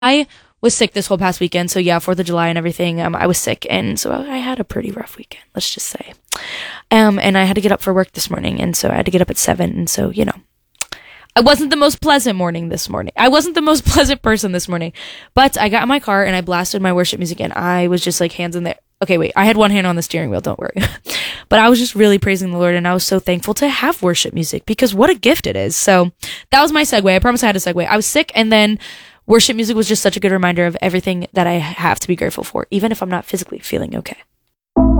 I was sick this whole past weekend. So yeah, 4th of July and everything. I was sick. And so I had a pretty rough weekend, let's just say. And I had to get up for work this morning. And so I had to get up at 7. And so, I wasn't the most pleasant morning this morning. I wasn't the most pleasant person this morning. But I got in my car and I blasted my worship music and I was just like hands in there. Okay, wait. I had one hand on the steering wheel. Don't worry. But I was just really praising the Lord and I was so thankful to have worship music because what a gift it is. So that was my segue. I promise I had a segue. I was sick and then worship music was just such a good reminder of everything that I have to be grateful for, even if I'm not physically feeling okay.